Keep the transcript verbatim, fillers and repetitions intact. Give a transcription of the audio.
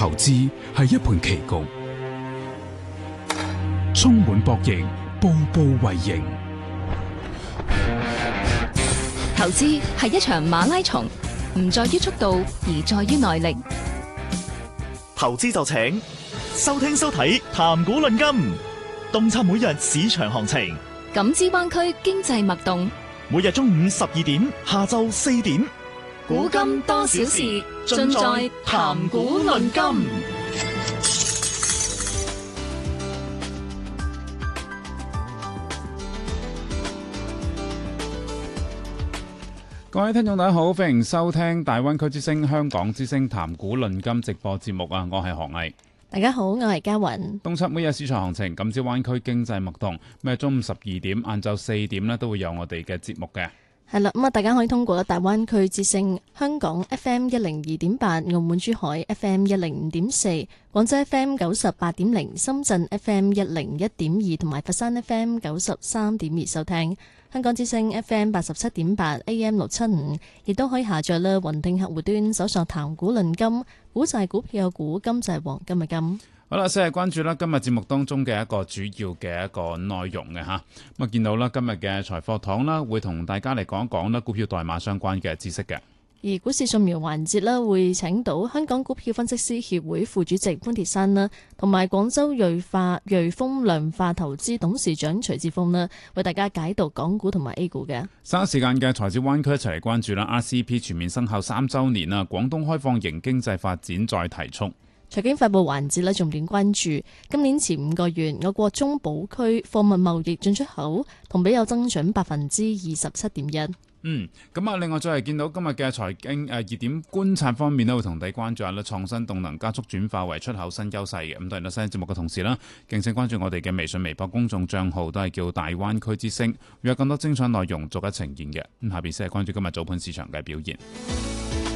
投資係一盤棋局，充滿博弈，步步為營。 投資係一場馬拉松，唔在於速度，而在於耐力。 投資就請收聽收睇談股論金，洞察每日市場行情， 感知灣區經濟脈動。 每日中午十二點，下晝四點， 股金多小事，盡在談股論金。 各位聽眾大家好，歡迎收聽大灣區之聲香港之聲談股論金直播節目啊！我係何毅。 大家好，我係嘉雲。 洞察每日市場行情，感知灣區經濟脈動。咁中午十二點、晏晝四點呢都會有我哋嘅節目嘅。 係啦，咁啊，大家可以通過大灣區之聲香港 F M 一零二點八、澳門珠海 F M 一零五點四、廣州 F M 九十八點零、深圳 F M 一零一點二同埋佛山 F M 九十三點二收聽。香港之聲 F M 八十七點八 A M 六七五，亦都可以下載啦雲聽客戶端搜索談股論金，股就係股票嘅股，金就係黃金嘅金。 好啦，先係關注啦今日節目當中嘅一個主要嘅一個內容嘅吓。咁啊，見到啦今日嘅財貨堂啦，會同大家嚟講一講啦股票代碼相關嘅知識嘅。 而股市掃描環節啦，會請到香港股票分析師協會副主席潘鐵珊啦，同埋廣州瑞化瑞豐量化投資董事長徐志峰啦，為大家解讀港股同埋 A 股嘅。 稍時間嘅財智灣區一齊嚟關注啦 R C E P 全面生效三週年啦，廣東開放型經濟發展再提速。 財經快報環節咧，重點關注今年前五個月我國中保區貨物貿易進出口同比有增長百分之二十七點一。 嗯，咁啊，另外再係見到今日嘅財經誒熱點觀察方面咧，會同大家關注下咧創新動能加速轉化為出口新優勢嘅。咁當然啦，新節目嘅同時啦，敬請關注我哋嘅微信、微博公眾帳號，都係叫大灣區之聲，會有更多精彩內容逐一呈現嘅。咁下邊先係關注今日早盤市場嘅表現。